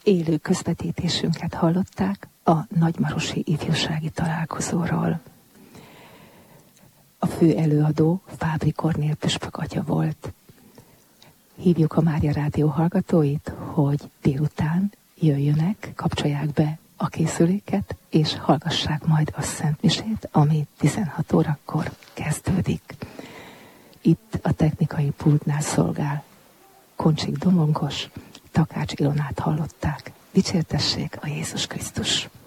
élő közvetítésünket hallották a nagymarosi ifjúsági találkozóról. A fő előadó Fábri Kornél püspök atya volt. Hívjuk a Mária Rádió hallgatóit, hogy délután jöjjönek, kapcsolják be a készüléket, és hallgassák majd a szentmisét, ami 16 órakor kezdődik. Itt a technikai pultnál szolgál Koncsik Domongos, Takács Ilonát hallották. Dicsértessék a Jézus Krisztus!